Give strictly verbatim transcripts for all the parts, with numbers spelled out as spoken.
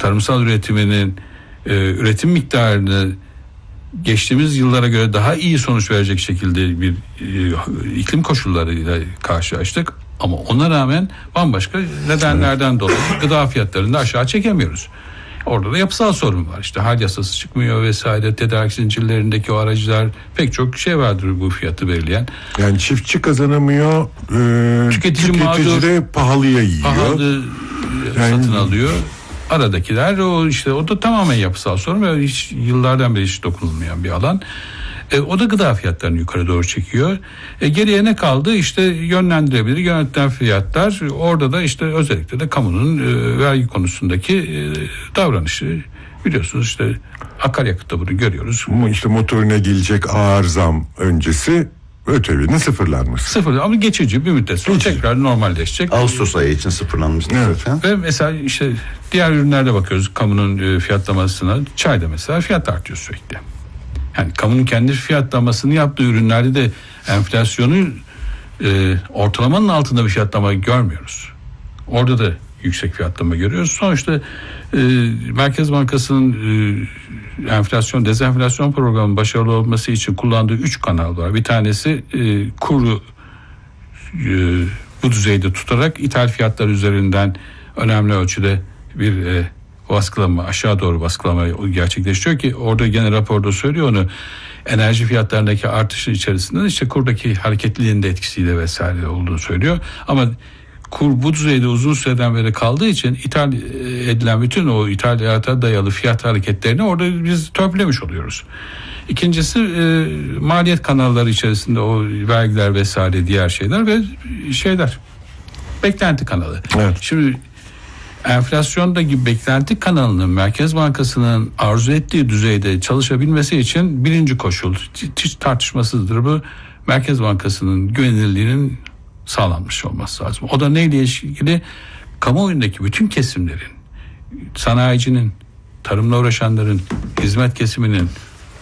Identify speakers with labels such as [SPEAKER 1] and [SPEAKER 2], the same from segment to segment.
[SPEAKER 1] tarımsal üretiminin e, üretim miktarını geçtiğimiz yıllara göre daha iyi sonuç verecek şekilde bir e, iklim koşullarıyla karşılaştık. Ama ona rağmen bambaşka nedenlerden dolayı gıda fiyatlarını da aşağı çekemiyoruz. Orada da yapısal sorun var. İşte hal yasası çıkmıyor vesaire. Tedarik zincirlerindeki o aracılar, pek çok şey vardır bu fiyatı belirleyen.
[SPEAKER 2] Yani çiftçi kazanamıyor. E,
[SPEAKER 1] tüketici,
[SPEAKER 2] tüketici
[SPEAKER 1] mağdur,
[SPEAKER 2] de pahalıya yiyor.
[SPEAKER 1] Pahalı
[SPEAKER 2] yani,
[SPEAKER 1] satın alıyor. Aradakiler o işte o da tamamen yapısal sorun ve hiç yıllardan beri hiç dokunulmayan bir alan. E, o da gıda fiyatlarını yukarı doğru çekiyor. E, geriye ne kaldı? İşte yönlendirebilir, yönetilen fiyatlar. Orada da işte özellikle de kamunun e, vergi konusundaki e, davranışı. Biliyorsunuz işte akaryakıtta bunu görüyoruz.
[SPEAKER 2] İşte motoruna gelecek ağır zam öncesi ÖTV'nin sıfırlanması.
[SPEAKER 1] Sıfır ama geçici bir müddet sonra tekrar normalleşecek.
[SPEAKER 3] Ağustos ayı için sıfırlanmıştı
[SPEAKER 2] evet.
[SPEAKER 3] zaten.
[SPEAKER 1] Ve mesela işte diğer ürünlerde bakıyoruz kamunun e, fiyatlamasına. Çayda mesela fiyat artıyor sürekli. Yani kamunun kendi fiyatlamasını yaptığı ürünlerde de enflasyonu e, ortalamanın altında bir fiyatlama görmüyoruz. Orada da yüksek fiyatlama görüyoruz. Sonuçta e, Merkez Bankası'nın e, enflasyon, dezenflasyon programının başarılı olması için kullandığı üç kanal var. Bir tanesi e, kuru e, bu düzeyde tutarak ithal fiyatlar üzerinden önemli ölçüde bir e, baskılama, aşağı doğru baskılama gerçekleşiyor ki orada gene raporda söylüyor onu, enerji fiyatlarındaki artışın içerisinde işte kurdaki hareketliliğin de etkisiyle vesaire olduğunu söylüyor. Ama kur bu düzeyde uzun süreden beri kaldığı için ithal edilen bütün o ithalata dayalı fiyat hareketlerini orada biz törpülemiş oluyoruz. İkincisi e, maliyet kanalları içerisinde o vergiler vesaire diğer şeyler ve şeyler beklenti kanalı.
[SPEAKER 2] Evet.
[SPEAKER 1] Şimdi enflasyondaki beklenti kanalının Merkez Bankası'nın arzu ettiği düzeyde çalışabilmesi için birinci koşul, hiç tartışmasızdır bu, Merkez Bankası'nın güvenilirliğinin sağlanmış olması lazım. O da neyle ilgili? Kamuoyundaki bütün kesimlerin, sanayicinin, tarımla uğraşanların, hizmet kesiminin,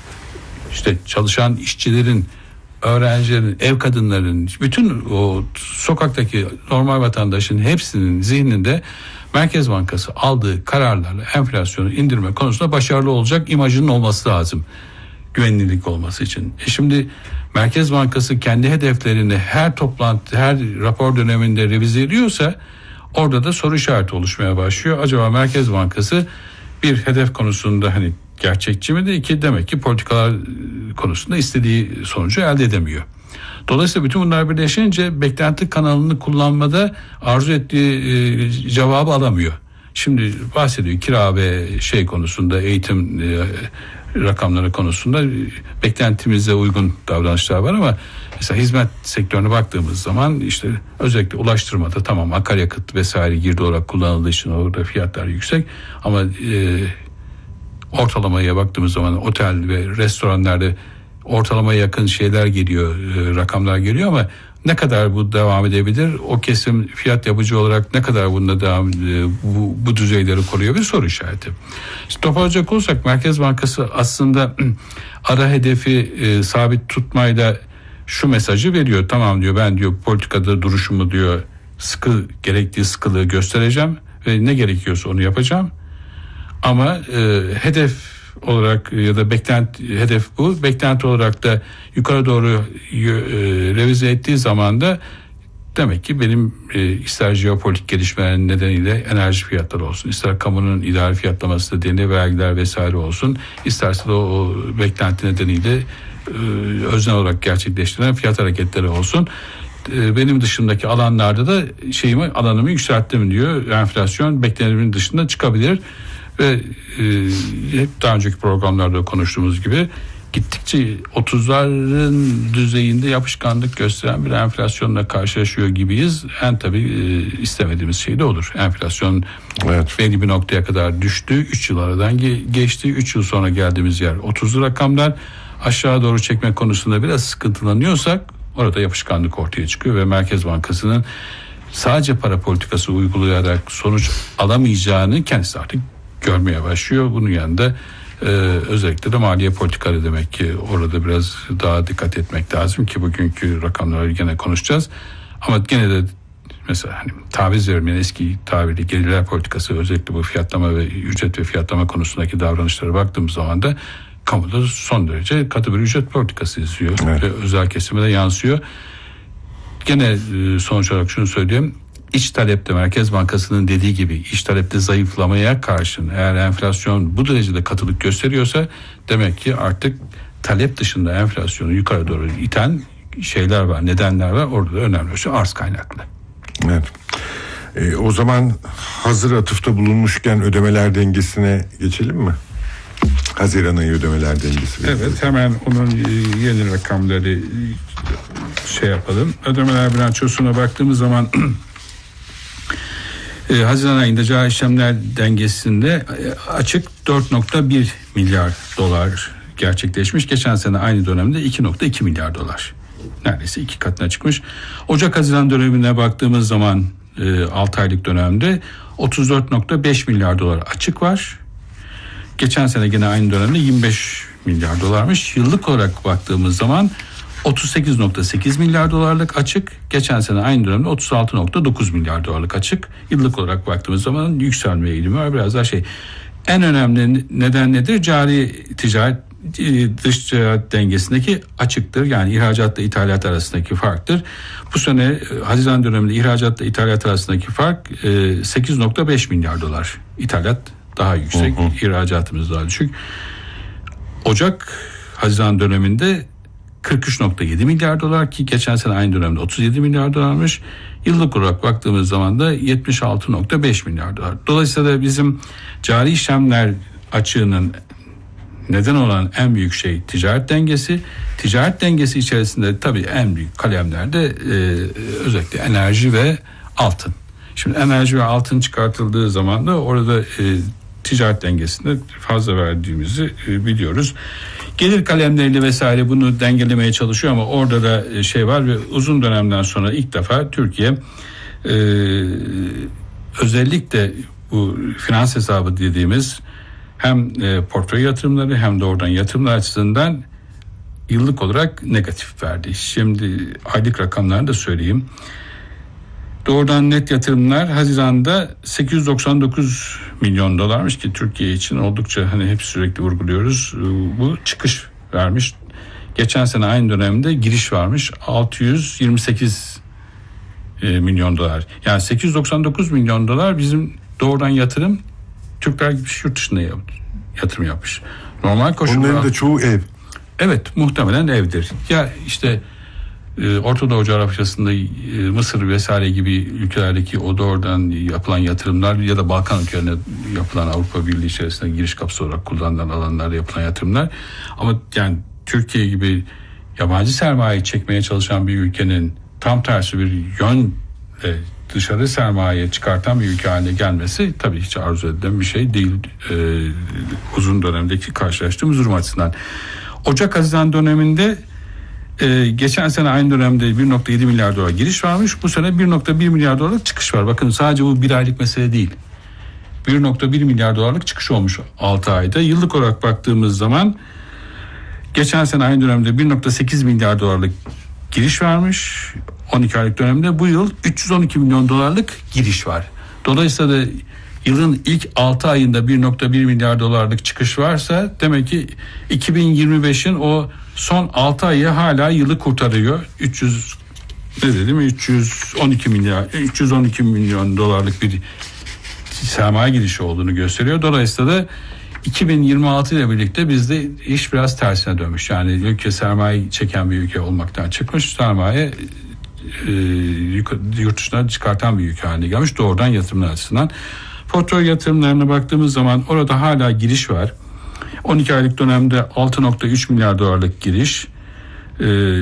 [SPEAKER 1] işte çalışan işçilerin, öğrencilerin, ev kadınlarının, bütün o sokaktaki normal vatandaşın hepsinin zihninde Merkez Bankası aldığı kararlarla enflasyonu indirme konusunda başarılı olacak imajının olması lazım. Güvenilirlik olması için. E şimdi Merkez Bankası kendi hedeflerini her toplantı, her rapor döneminde revize ediyorsa orada da soru işareti oluşmaya başlıyor. Acaba Merkez Bankası bir hedef konusunda hani gerçekçi mi de, iki demek ki politikalar konusunda istediği sonucu elde edemiyor. Dolayısıyla bütün bunlar birleşince beklenti kanalını kullanmada arzu ettiği e, cevabı alamıyor. Şimdi bahsediyor kira ve şey konusunda, eğitim e, rakamları konusunda e, beklentimize uygun davranışlar var ama mesela hizmet sektörüne baktığımız zaman işte özellikle ulaştırmada tamam akaryakıt vesaire girdi olarak kullanıldığı için orada fiyatlar yüksek ama e, ortalamaya baktığımız zaman otel ve restoranlarda ortalamaya yakın şeyler geliyor, e, rakamlar geliyor ama ne kadar bu devam edebilir? O kesim fiyat yapıcı olarak ne kadar bunda devam e, bu, bu düzeyleri koruyor bir soru işareti. İşte toparlayacak olursak Merkez Bankası aslında ara hedefi e, sabit tutmayla şu mesajı veriyor. Tamam diyor, ben diyor politikada duruşumu diyor sıkı, gerektiği sıkılığı göstereceğim ve ne gerekiyorsa onu yapacağım. Ama e, hedef olarak ya da beklenti, hedef bu. Beklenti olarak da yukarı doğru e, revize ettiği zaman da demek ki benim e, ister jeopolitik gelişmelerin nedeniyle enerji fiyatları olsun, ister kamunun idari fiyatlaması nedeniyle vergiler vesaire olsun, isterse de o, o beklenti nedeniyle e, öznel olarak gerçekleştirilen fiyat hareketleri olsun. E, benim dışındaki alanlarda da şeyimi, alanımı yükselttim diyor. Enflasyon beklenenin dışında çıkabilir. Ve e, hep daha önceki programlarda konuştuğumuz gibi gittikçe otuzların düzeyinde yapışkanlık gösteren bir enflasyonla karşılaşıyor gibiyiz. En tabii e, istemediğimiz şey de olur. Enflasyon evet. belli bir noktaya kadar düştü. üç yıl aradan ge- geçti. üç yıl sonra geldiğimiz yer otuzlu rakamlar. Aşağı doğru çekme konusunda biraz sıkıntılanıyorsak orada yapışkanlık ortaya çıkıyor ve Merkez Bankası'nın sadece para politikası uygulayarak sonuç alamayacağını kendisi artık görmeye başlıyor. Bunun yanında e, özellikle de maliye politikaları demek ki orada biraz daha dikkat etmek lazım ki bugünkü rakamları gene konuşacağız. Ama gene de mesela hani taviz vermeyen eski tabiri gelirler politikası, özellikle bu fiyatlama ve ücret ve fiyatlama konusundaki davranışlara baktığımız zaman da kamuda son derece katı bir ücret politikası izliyor. Evet. Ve özel kesime de yansıyor. Gene sonuç olarak şunu söyleyeyim. İç talepte Merkez Bankası'nın dediği gibi iç talepte zayıflamaya karşın eğer enflasyon bu derecede katılık gösteriyorsa demek ki artık talep dışında enflasyonu yukarı doğru iten şeyler var, nedenler var. Orada da önemli şey arz kaynaklı.
[SPEAKER 2] Evet. E, o zaman hazır atıfta bulunmuşken ödemeler dengesine geçelim mi? Haziran ayı ödemeler dengesi.
[SPEAKER 1] Evet, hemen onun yeni rakamları şey yapalım. Ödemeler bilançosuna baktığımız zaman e, Haziran ayında cari işlemler dengesinde açık dört nokta bir milyar dolar gerçekleşmiş. Geçen sene aynı dönemde iki nokta iki milyar dolar. Neredeyse iki katına çıkmış. Ocak-Haziran dönemine baktığımız zaman e, altı aylık dönemde otuz dört nokta beş milyar dolar açık var. Geçen sene yine aynı dönemde yirmi beş milyar dolarmış. Yıllık olarak baktığımız zaman otuz sekiz nokta sekiz milyar dolarlık açık. Geçen sene aynı dönemde otuz altı nokta dokuz milyar dolarlık açık. Yıllık olarak baktığımız zaman yükselme eğilimi var. Biraz daha şey. En önemli neden nedir? Cari ticaret, dış ticaret dengesindeki açıktır. Yani ihracatla ithalat arasındaki farktır. Bu sene Haziran döneminde ihracatla ithalat arasındaki fark sekiz nokta beş milyar dolar. İthalat daha yüksek, hı hı. ihracatımız daha düşük. Ocak Haziran döneminde kırk üç nokta yedi milyar dolar ki geçen sene aynı dönemde otuz yedi milyar dolarmış. Yıllık olarak baktığımız zaman da yetmiş altı nokta beş milyar dolar. Dolayısıyla bizim cari işlemler açığının neden olan en büyük şey ticaret dengesi. Ticaret dengesi içerisinde tabii en büyük kalemlerde e, özellikle enerji ve altın. Şimdi enerji ve altın çıkartıldığı zaman da orada e, ticaret dengesinde fazla verdiğimizi e, biliyoruz. Gelir kalemleriyle vesaire bunu dengelemeye çalışıyor ama orada da şey var ve uzun dönemden sonra ilk defa Türkiye e, özellikle bu finans hesabı dediğimiz hem e, portföy yatırımları hem de oradan yatırımlar açısından yıllık olarak negatif verdi. Şimdi aylık rakamlarını da söyleyeyim. Doğrudan net yatırımlar Haziran'da sekiz yüz doksan dokuz milyon dolarmış ki Türkiye için oldukça hani hep sürekli vurguluyoruz. Bu çıkış vermiş. Geçen sene aynı dönemde giriş varmış altı yüz yirmi sekiz milyon dolar. Yani sekiz yüz doksan dokuz milyon dolar bizim doğrudan yatırım Türkler gibi yurt dışında yatırım yapmış. Normal koşullarda.
[SPEAKER 2] Onların da çoğu ev.
[SPEAKER 1] Evet, muhtemelen evdir. Ya işte Orta Doğu coğrafyasında Mısır vesaire gibi ülkelerdeki o doğrudan yapılan yatırımlar ya da Balkan ülkelerine yapılan Avrupa Birliği içerisinde giriş kapısı olarak kullanılan alanlarda yapılan yatırımlar. Ama yani Türkiye gibi yabancı sermaye çekmeye çalışan bir ülkenin tam tersi bir yön dışarı sermaye çıkartan bir ülke haline gelmesi tabii hiç arzu edilen bir şey değil. Ee, uzun dönemdeki karşılaştığımız durum açısından. Ocak-Haziran döneminde e, geçen sene aynı dönemde bir nokta yedi milyar dolar giriş varmış. Bu sene bir nokta bir milyar dolarlık çıkış var. Bakın sadece bu bir aylık mesele değil. bir nokta bir milyar dolarlık çıkış olmuş altı ayda. Yıllık olarak baktığımız zaman geçen sene aynı dönemde bir nokta sekiz milyar dolarlık giriş varmış. on iki aylık dönemde bu yıl üç yüz on iki milyon dolarlık giriş var. Dolayısıyla da yılın ilk altı ayında bir nokta bir milyar dolarlık çıkış varsa demek ki iki bin yirmi beşin o son altı ayı hala yılı kurtarıyor. üç yüz ne dedim üç yüz on iki milyar üç yüz on iki milyon dolarlık bir sermaye girişi olduğunu gösteriyor. Dolayısıyla da iki bin yirmi altı ile birlikte bizde iş biraz tersine dönmüş. Yani ülke sermaye çeken bir ülke olmaktan çıkmış, sermaye e, yurt dışına çıkartan bir ülke haline gelmiş doğrudan yatırımlar açısından. Portföy yatırımlarına baktığımız zaman orada hala giriş var. on iki aylık dönemde altı nokta üç milyar dolarlık giriş. Ee,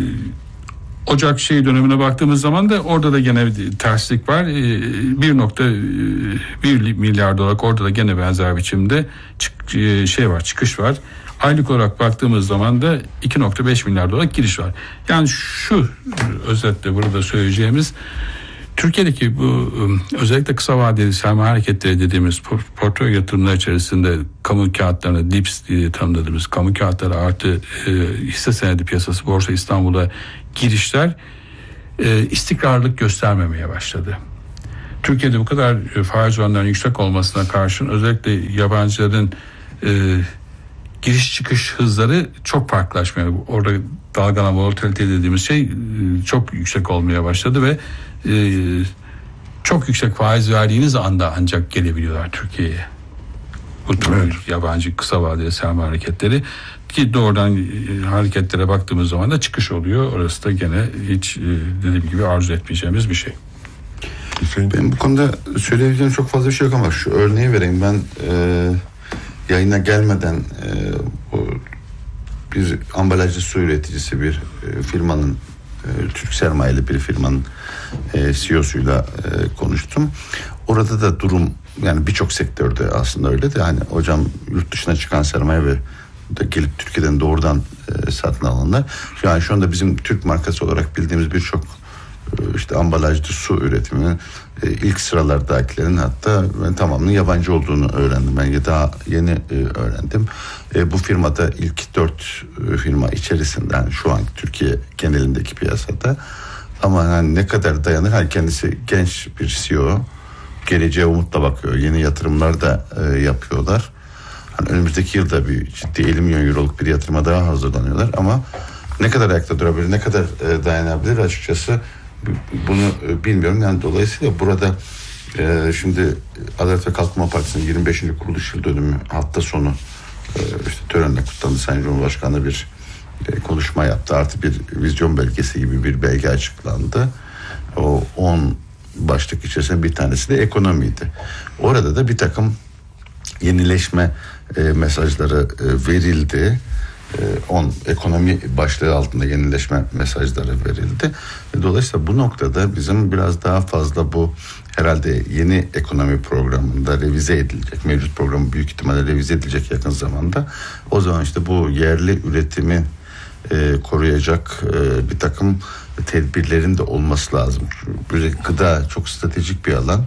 [SPEAKER 1] Ocak şey dönemine baktığımız zaman da orada da gene bir terslik var. Ee, bir nokta bir milyar dolar orada da gene benzer biçimde çık, şey var, çıkış var. Aylık olarak baktığımız zaman da iki nokta beş milyar dolar giriş var. Yani şu özetle burada söyleyeceğimiz Türkiye'deki bu özellikle kısa vadeli sermaye hareketleri dediğimiz portföy yatırımlar içerisinde kamu kağıtlarına D I P S diye tanımladığımız kamu kağıtları artı e, hisse senedi piyasası Borsa İstanbul'a girişler e, istikrarlılık göstermemeye başladı. Türkiye'de bu kadar e, faiz oranlarının yüksek olmasına karşın özellikle yabancıların e, giriş çıkış hızları çok farklılaşmaya, orada dalgalanma volatilite dediğimiz şey e, çok yüksek olmaya başladı ve e, çok yüksek faiz verdiğiniz anda ancak gelebiliyorlar Türkiye'ye. Bu tür evet. yabancı kısa vadeli sermaye hareketleri ki doğrudan e, hareketlere baktığımız zaman da çıkış oluyor. Orası da gene hiç e, dediğim gibi arzu etmeyeceğimiz bir şey.
[SPEAKER 3] Benim bu konuda söyleyebileceğim çok fazla bir şey yok ama şu örneği vereyim. Ben e, yayına gelmeden e, o, bir ambalajlı su üreticisi bir e, firmanın e, Türk sermayeli bir firmanın e, C E O'suyla e, konuştum. Orada da durum yani birçok sektörde aslında öyle de hani hocam yurt dışına çıkan sermaye ve da gelip Türkiye'den doğrudan e, satın alanlar. Yani şu anda bizim Türk markası olarak bildiğimiz birçok işte ambalajlı su üretiminin e, ilk sıralardakilerin hatta ben tamamının yabancı olduğunu öğrendim. Ben ya daha yeni e, öğrendim. E, bu firmada ilk dört e, firma içerisinden şu an Türkiye genelindeki piyasada ama hani ne kadar dayanır? Hani kendisi genç bir C E O, geleceğe umutla bakıyor. Yeni yatırımlar da e, yapıyorlar. Hani önümüzdeki yılda bir ciddi elli milyon euroluk bir yatırıma daha hazırlanıyorlar ama ne kadar ayakta durabilir, ne kadar e, dayanabilir açıkçası bunu e, bilmiyorum. Yani dolayısıyla burada e, şimdi Adalet ve Kalkınma Partisi'nin yirmi beşinci kuruluş yıl dönümü hafta sonu e, işte törenle kutlandı. Sayın Cumhurbaşkanı bir e, konuşma yaptı. Artı bir vizyon belgesi gibi bir belge açıklandı. O on başlık içerisinde bir tanesi de ekonomiydi. Orada da bir takım yenileşme e, mesajları e, verildi. on ekonomi başlığı altında yenileşme mesajları verildi. Dolayısıyla bu noktada bizim biraz daha fazla bu herhalde yeni ekonomi programında revize edilecek. Mevcut programı büyük ihtimalle revize edilecek yakın zamanda. O zaman işte bu yerli üretimi e, koruyacak e, bir takım tedbirlerin de olması lazım. Böyle gıda çok stratejik bir alan.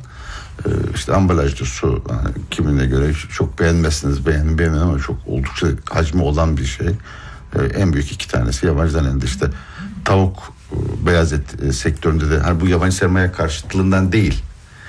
[SPEAKER 3] İşte ambalajlı su yani kimine göre çok beğenmezsiniz beğenin beğenin ama çok oldukça hacmi olan bir şey. En büyük iki tanesi yabancıdan elde işte tavuk beyaz et sektöründe de hani bu yabancı sermaye karşıtlığından değil.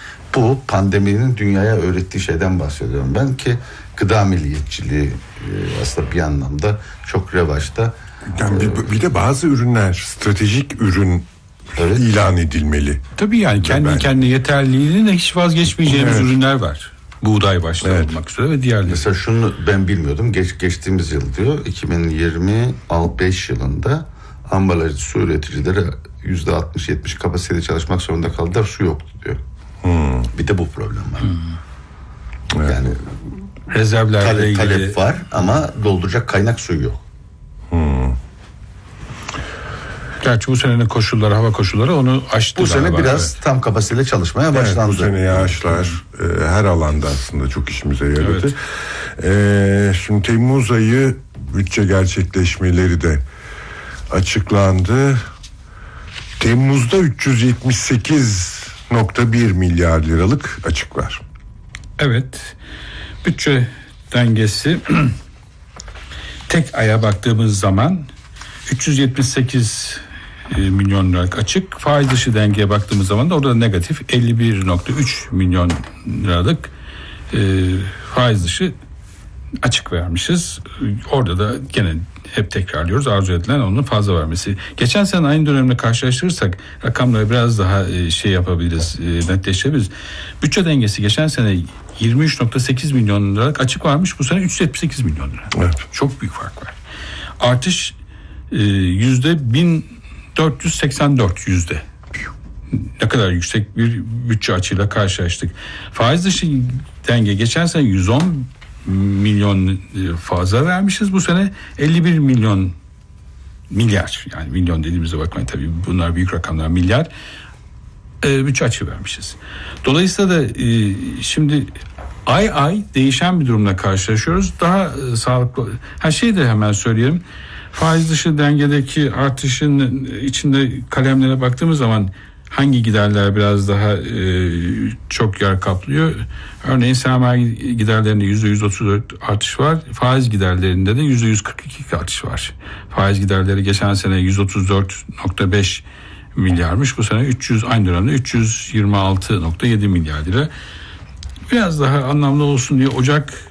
[SPEAKER 3] Bu pandeminin dünyaya öğrettiği şeyden bahsediyorum. Ben ki gıda milliyetçiliği aslında bir anlamda çok revaçta.
[SPEAKER 2] Yani bir, bir de bazı ürünler stratejik ürün evet. ilan edilmeli.
[SPEAKER 1] Tabii yani kendi ben... kendine yeterliliğinin de hiç vazgeçmeyeceğimiz evet. ürünler var. Buğday başta evet. olmak üzere ve diğerleri.
[SPEAKER 3] Mesela şunu ben bilmiyordum. Geç, geçtiğimiz yıl diyor iki bin yirmi beş yılında ambalajlı su üreticileri yüzde altmış yetmiş kapasiteli çalışmak zorunda kaldılar. Su yoktu diyor. Hmm. Bir de bu problem var. Hmm.
[SPEAKER 1] Evet. Yani rezervlerle
[SPEAKER 3] talep,
[SPEAKER 1] ilgili
[SPEAKER 3] talep var ama dolduracak kaynak suyu yok.
[SPEAKER 2] Hmm.
[SPEAKER 1] Gerçi bu senenin koşulları, hava koşulları onu aştı.
[SPEAKER 3] Bu sene biraz evet. tam kapasiteyle çalışmaya evet, başlandı.
[SPEAKER 2] Bu sene yağışlar e, her alanda aslında çok işimize yaradı. Evet. E, şimdi Temmuz ayı bütçe gerçekleşmeleri de açıklandı. Temmuz'da üç yüz yetmiş sekiz nokta bir milyar liralık açık var.
[SPEAKER 1] Evet. Bütçe dengesi tek aya baktığımız zaman üç yüz yetmiş sekiz milyon liralık açık. Faiz dışı dengeye baktığımız zaman da orada negatif elli bir nokta üç milyon liralık e, faiz dışı açık vermişiz. Orada da gene hep tekrarlıyoruz. Arzu edilen onun fazla vermesi. Geçen sene aynı dönemle karşılaştırırsak rakamları biraz daha e, şey yapabiliriz, e, netleştirebiliriz. Bütçe dengesi geçen sene yirmi üç nokta sekiz milyon liralık açık varmış. Bu sene üç yüz yetmiş sekiz milyon lira.
[SPEAKER 2] Evet.
[SPEAKER 1] Çok büyük fark var. Artış yüzde bin dört yüz seksen dört yüzde. Ne kadar yüksek bir bütçe açığıyla karşılaştık. Faiz dışı denge geçen sene yüz on milyon fazla vermişiz. Bu sene elli bir milyon milyar, yani milyon dediğimizde bakmayın tabii bunlar büyük rakamlar, milyar e, bütçe açığı vermişiz. Dolayısıyla da e, şimdi ay ay değişen bir durumla karşılaşıyoruz. Daha e, sağlıklı. Her şeyi de hemen söyleyelim. Faiz dışı dengedeki artışın içinde kalemlere baktığımız zaman hangi giderler biraz daha e, çok yer kaplıyor? Örneğin sermaye giderlerinde yüzde yüz otuz dört artış var. Faiz giderlerinde de yüzde yüz kırk iki artış var. Faiz giderleri geçen sene yüz otuz dört nokta beş milyarmış. Bu sene üç yüz aynı dönemde üç yüz yirmi altı virgül yedi milyar lira. Biraz daha anlamlı olsun diye Ocak